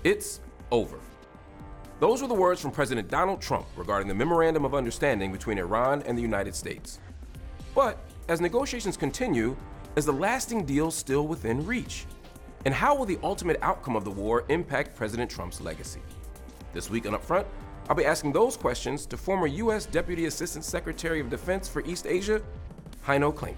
It's over. Those were the words from President Donald Trump regarding the Memorandum of Understanding between Iran and the United States. But as negotiations continue, is the lasting deal still within reach? And how will the ultimate outcome of the war impact President Trump's legacy? This week on Upfront, I'll be asking those questions to former U.S. Deputy Assistant Secretary of Defense for East Asia, Heino Klink.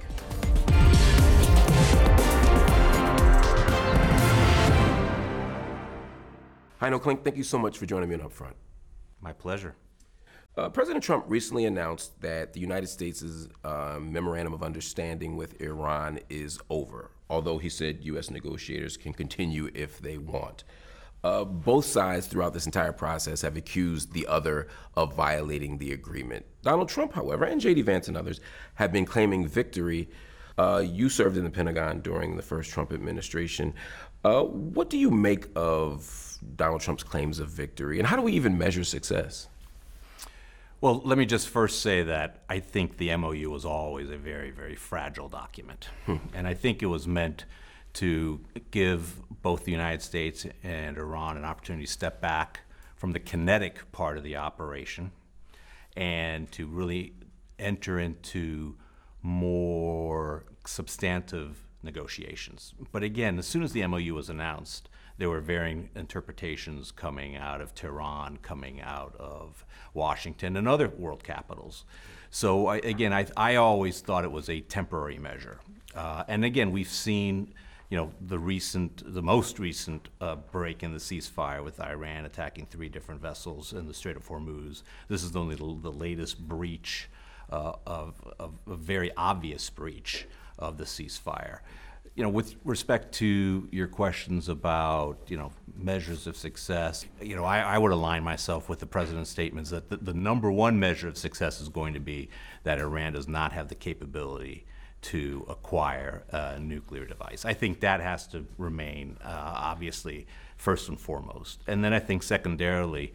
Heino Klink, thank you so much for joining me on Upfront. My pleasure. President Trump recently announced that the United States' memorandum of understanding with Iran is over, although he said U.S. negotiators can continue if they want. Both sides throughout this entire process have accused the other of violating the agreement. Donald Trump, however, and J.D. Vance and others have been claiming victory. You served in the Pentagon during the first Trump administration. What do you make of Donald Trump's claims of victory, and how do we even measure success? Well, let me just first say that I think the MOU was always a very, very fragile document. And I think it was meant to give both the United States and Iran an opportunity to step back from the kinetic part of the operation and to really enter into more substantive negotiations. But again, as soon as the MOU was announced, there were varying interpretations coming out of Tehran, coming out of Washington, and other world capitals. So I always thought it was a temporary measure. And again, we've seen, the most recent break in the ceasefire with Iran attacking 3 different vessels in the Strait of Hormuz. This is only the latest breach of a very obvious breach of the ceasefire. With respect to your questions about, measures of success, I would align myself with the president's statements that the number one measure of success is going to be that Iran does not have the capability to acquire a nuclear device. I think that has to remain, obviously, first and foremost. And then I think secondarily,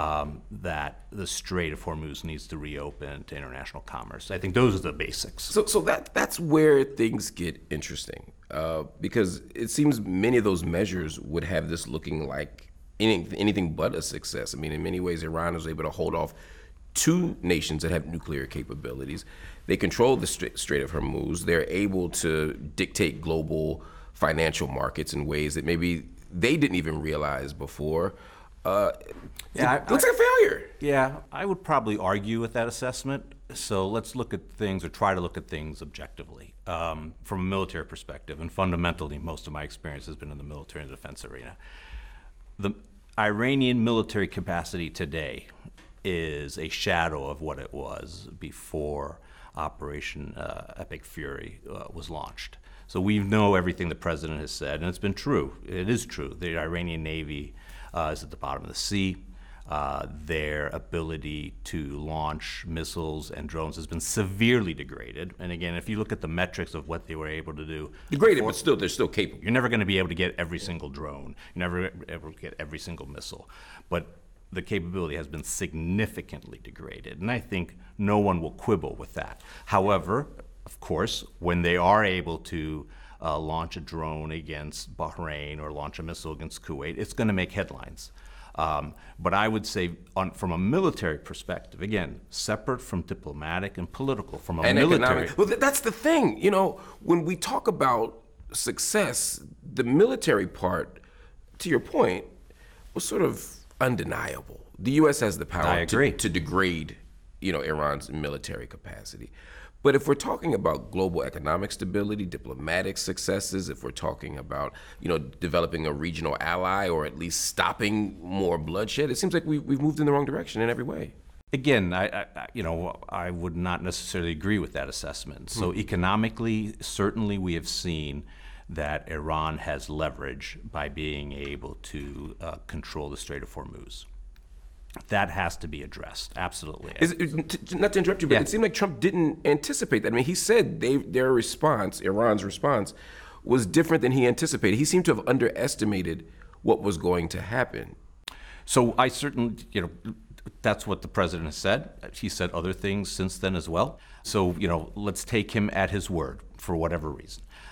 that the Strait of Hormuz needs to reopen to international commerce. I think those are the basics. So that's where things get interesting, because it seems many of those measures would have this looking like anything but a success. I mean, in many ways, Iran was able to hold off 2 nations that have nuclear capabilities. They control the Strait of Hormuz. They're able to dictate global financial markets in ways that maybe they didn't even realize before. It looks like a failure. Yeah, I would probably argue with that assessment. So let's look at things, or try to look at things objectively, from a military perspective. And fundamentally, most of my experience has been in the military and defense arena. The Iranian military capacity today is a shadow of what it was before Operation Epic Fury was launched. So we know everything the president has said, and it's been true. It is true. The Iranian Navy is at the bottom of the sea. Their ability to launch missiles and drones has been severely degraded. And again, if you look at the metrics of what they were able to do. Degraded, but still, they're still capable. You're never going to be able to get every single drone. You're never able to get every single missile. But the capability has been significantly degraded. And I think no one will quibble with that. However, of course, when they are able to launch a drone against Bahrain or launch a missile against Kuwait, it's going to make headlines. But I would say, from a military perspective, again, separate from diplomatic and political, from a military. Economic. Well, that's the thing. When we talk about success, the military part, to your point, was sort of undeniable. The U.S. has the power to degrade, Iran's military capacity. But if we're talking about global economic stability, diplomatic successes, if we're talking about, developing a regional ally or at least stopping more bloodshed, it seems like we've moved in the wrong direction in every way. Again, I would not necessarily agree with that assessment. So economically, certainly we have seen that Iran has leverage by being able to control the Strait of Hormuz. That has to be addressed, absolutely. Not to interrupt you, but it seemed like Trump didn't anticipate that. I mean, he said their response, Iran's response, was different than he anticipated. He seemed to have underestimated what was going to happen. So I certainly, that's what the president has said. He said other things since then as well. So, let's take him at his word for whatever reason.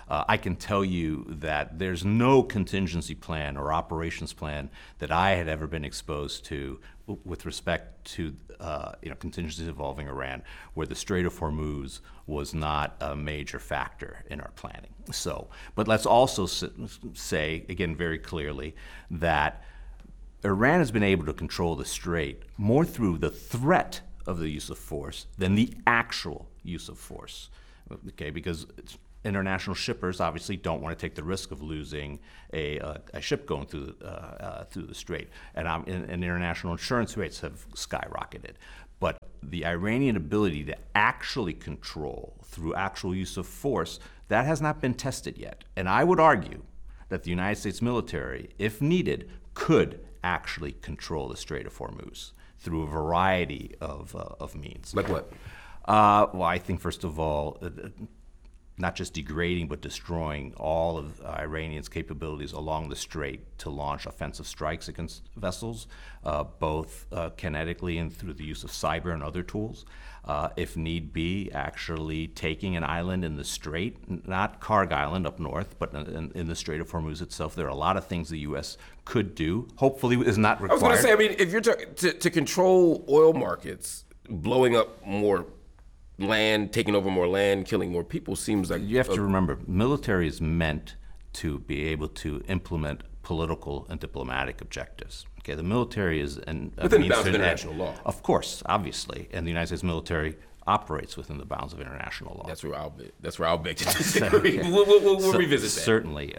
I can tell you that there's no contingency plan or operations plan that I had ever been exposed to with respect to contingencies involving Iran, where the Strait of Hormuz was not a major factor in our planning. So, but let's also say, again, very clearly, that Iran has been able to control the strait more through the threat of the use of force than the actual use of force. Okay, because international shippers obviously don't want to take the risk of losing a ship going through the strait, and international insurance rates have skyrocketed. But the Iranian ability to actually control through actual use of force, that has not been tested yet. And I would argue that the United States military, if needed, could actually control the Strait of Hormuz through a variety of means. Like what? Well, I think, first of all, not just degrading but destroying all of Iranians' capabilities along the strait to launch offensive strikes against vessels, both kinetically and through the use of cyber and other tools. If need be, actually taking an island in the strait, not Karg Island up north, but in the Strait of Hormuz itself. There are a lot of things the U.S. could do. Hopefully is not required. I was going to say, I mean, if you're to control oil markets, blowing up more land, taking over more land, killing more people seems like... You have to remember, military is meant to be able to implement political and diplomatic objectives. Okay, the military is within the bounds of international law. Of course, obviously, and the United States military operates within the bounds of international law. That's where I'll beg to disagree. We'll revisit that. Certainly.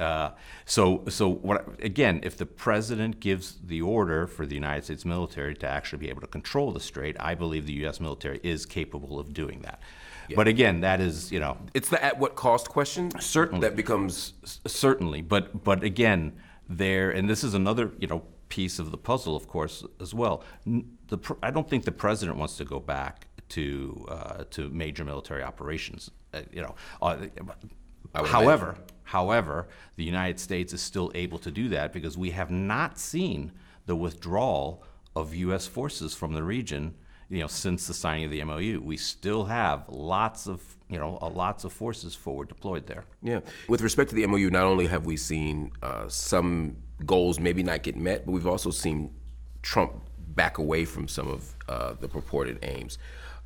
Again, if the president gives the order for the United States military to actually be able to control the strait, I believe the U.S. military is capable of doing that. Yeah. But again, that is, it's the at what cost question. Certainly. That becomes certainly. But again, and this is another piece of the puzzle, of course, as well. I don't think the president wants to go back to major military operations. However, the United States is still able to do that because we have not seen the withdrawal of U.S. forces from the region, since the signing of the MOU. We still have lots of forces forward deployed there. Yeah. With respect to the MOU, not only have we seen some goals maybe not get met, but we've also seen Trump back away from some of the purported aims.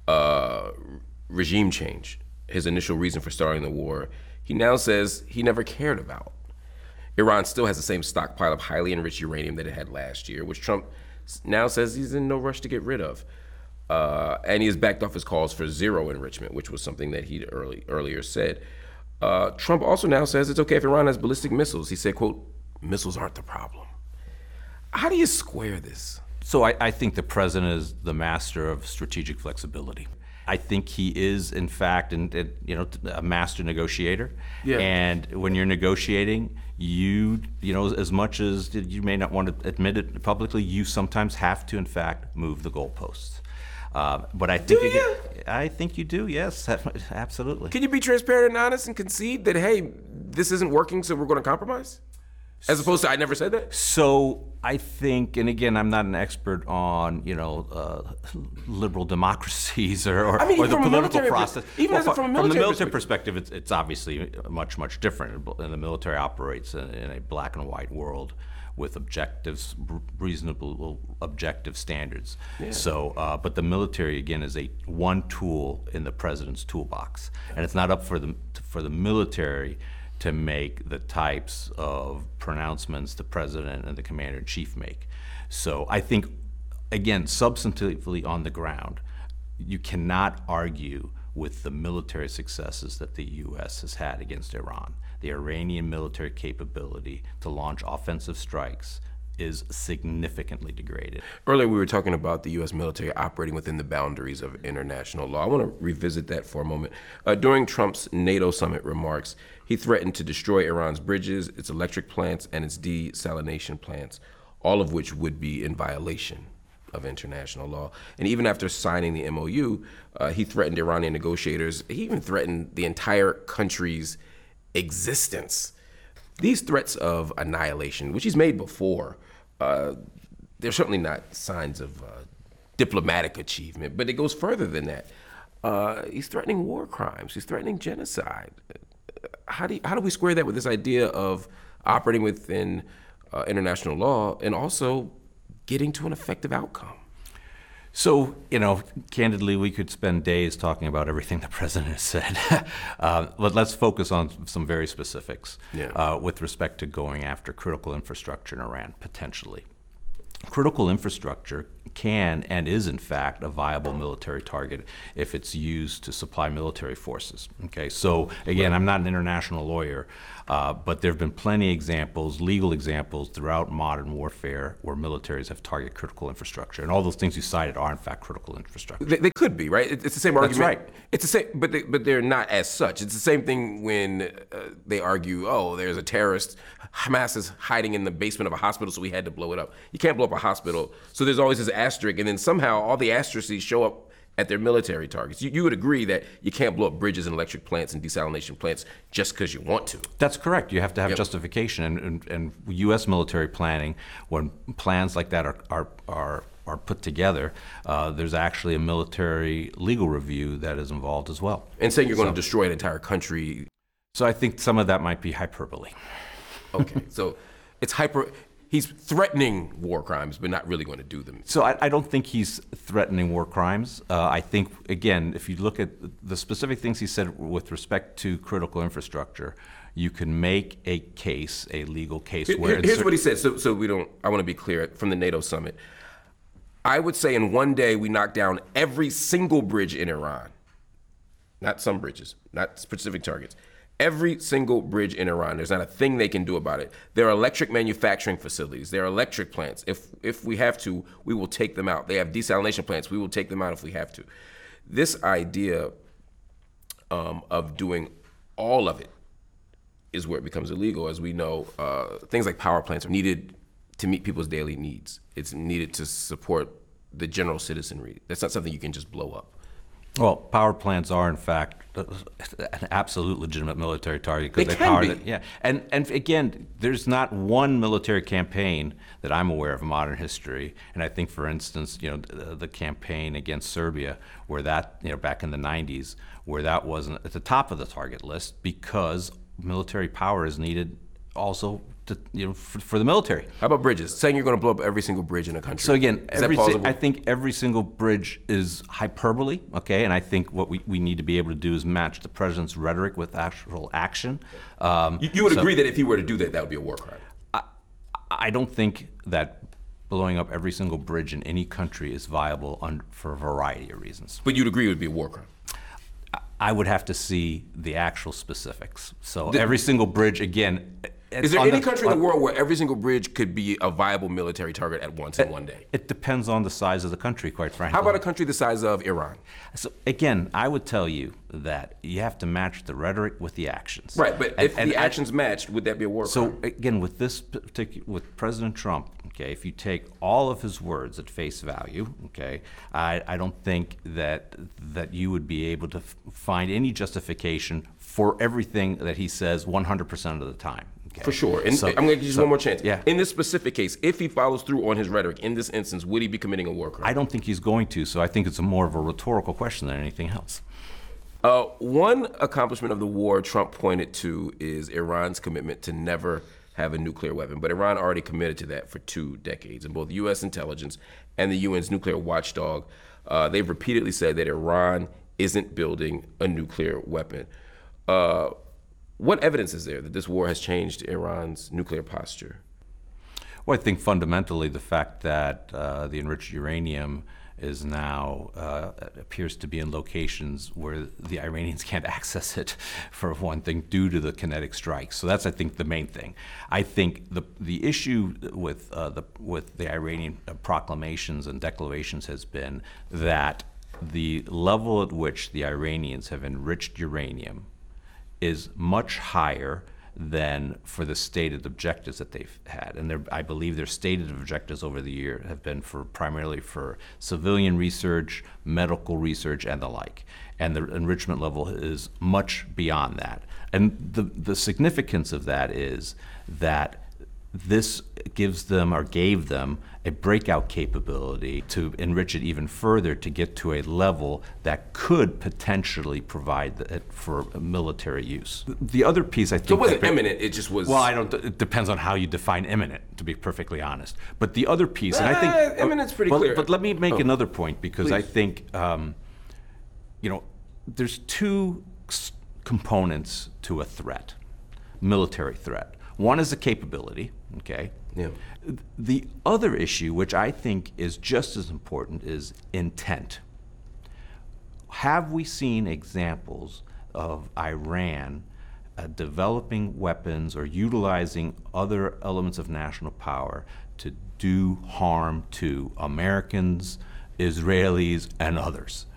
Regime change, his initial reason for starting the war, he now says he never cared about. Iran still has the same stockpile of highly enriched uranium that it had last year, which Trump now says he's in no rush to get rid of. And he has backed off his calls for zero enrichment, which was something that he'd earlier said. Trump also now says it's okay if Iran has ballistic missiles. He said, quote, "Missiles aren't the problem." How do you square this? So I think the president is the master of strategic flexibility. I think he is, in fact, a master negotiator. Yeah. And when you're negotiating, as much as you may not want to admit it publicly, you sometimes have to, in fact, move the goalposts. But I think I think you do. Yes, absolutely. Can you be transparent and honest and concede that, hey, this isn't working, so we're going to compromise? As opposed to, I never said that? So I think, and again, I'm not an expert on, liberal democracies or the political process. From the military perspective, it's obviously much, much different. And the military operates in a black and white world with reasonable objective standards. Yeah. So, but the military, again, is one tool in the president's toolbox. And it's not up for the military to make the types of pronouncements the president and the commander-in-chief make. So I think, again, substantively on the ground, you cannot argue with the military successes that the U.S. has had against Iran. The Iranian military capability to launch offensive strikes is significantly degraded. Earlier we were talking about the U.S. military operating within the boundaries of international law. I want to revisit that for a moment. During Trump's NATO summit remarks, he threatened to destroy Iran's bridges, its electric plants, and its desalination plants, all of which would be in violation of international law. And even after signing the MOU, he threatened Iranian negotiators. He even threatened the entire country's existence. These threats of annihilation, which he's made before, they're certainly not signs of diplomatic achievement, but it goes further than that. He's threatening war crimes. He's threatening genocide. how do we square that with this idea of operating within international law and also getting to an effective outcome? So, candidly, we could spend days talking about everything the president has said. But let's focus on some very specifics with respect to going after critical infrastructure in Iran, potentially. Critical infrastructure can and is, in fact, a viable military target if it's used to supply military forces. Okay, so again, I'm not an international lawyer, but there have been plenty of examples, legal examples throughout modern warfare where militaries have targeted critical infrastructure. And all those things you cited are, in fact, critical infrastructure. They could be, right? It's the same argument. That's right. It's the same, but they're not as such. It's the same thing when they argue, oh, there's a terrorist. Hamas is hiding in the basement of a hospital, so we had to blow it up. You can't blow up a hospital. So there's always this asterisk, and then somehow all the asterisks show up at their military targets. You would agree that you can't blow up bridges and electric plants and desalination plants just because you want to. That's correct. You have to have justification. And U.S. military planning, when plans like that are put together, there's actually a military legal review that is involved as well. And saying you're going to destroy an entire country. So I think some of that might be hyperbole. Okay, so he's threatening war crimes, but not really going to do them. So I don't think he's threatening war crimes. I think, again, if you look at the specific things he said with respect to critical infrastructure, you can make a case, a legal case. Here's what he said, so I want to be clear, from the NATO summit. I would say in one day we knock down every single bridge in Iran. Not some bridges, not specific targets. Every single bridge in Iran. There's not a thing they can do about it. There are electric manufacturing facilities. There are electric plants. If we have to, we will take them out. They have desalination plants. We will take them out if we have to. This idea of doing all of it is where it becomes illegal. As we know, things like power plants are needed to meet people's daily needs. It's needed to support the general citizenry. That's not something you can just blow up. Well, power plants are, in fact, an absolute legitimate military target because they power be. Yeah, and again, there's not one military campaign that I'm aware of in modern history, and I think, for instance, the campaign against Serbia, where that, back in the 90s, where that wasn't at the top of the target list because military power is needed also for the military. How about bridges? Saying you're going to blow up every single bridge in a country. So again, is that plausible? I think every single bridge is hyperbole, okay? And I think what we need to be able to do is match the president's rhetoric with actual action. You would agree that if he were to do that, that would be a war crime? I don't think that blowing up every single bridge in any country is viable for a variety of reasons. But you'd agree it would be a war crime? I would have to see the actual specifics. So every single bridge, again... Is there any country in the world where every single bridge could be a viable military target at once in one day? It depends on the size of the country, quite frankly. How about a country the size of Iran? So again, I would tell you that you have to match the rhetoric with the actions. Right, but if the actions matched, would that be a war crime? So again, with with President Trump, okay, if you take all of his words at face value, okay, I don't think that you would be able to find any justification for everything that he says 100% of the time. Okay. For sure. And I'm going to give you one more chance. Yeah. In this specific case, if he follows through on his rhetoric, in this instance, would he be committing a war crime? I don't think he's going to, so I think it's more of a rhetorical question than anything else. One accomplishment of the war Trump pointed to is Iran's commitment to never have a nuclear weapon. But Iran already committed to that for 2 decades. And both U.S. intelligence and the UN's nuclear watchdog, they've repeatedly said that Iran isn't building a nuclear weapon. What evidence is there that this war has changed Iran's nuclear posture? Well, I think fundamentally the fact that the enriched uranium is now appears to be in locations where the Iranians can't access it, for one thing, due to the kinetic strikes. So that's, I think, the main thing. I think the issue with the Iranian proclamations and declarations has been that the level at which the Iranians have enriched uranium is much higher than for the stated objectives that they've had. And I believe their stated objectives over the year have been primarily for civilian research, medical research, and the like. And the enrichment level is much beyond that. And the significance of that is that this gives them or gave them a breakout capability to enrich it even further to get to a level that could potentially provide it for military use. The other piece I think So it wasn't that- imminent, it just was... Well, it depends on how you define imminent, to be perfectly honest. But the other piece, and I think imminent's pretty but- clear. But let me make another point, because I Please. think there's two components to a threat, military threat. One is the capability, okay? Yeah. The other issue, which I think is just as important, is intent. Have we seen examples of Iran developing weapons or utilizing other elements of national power to do harm to Americans, Israelis, and others?